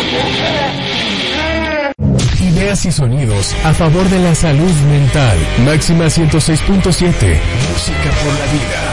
Ideas y sonidos a favor de la salud mental. Máxima 106.7. Música por la vida.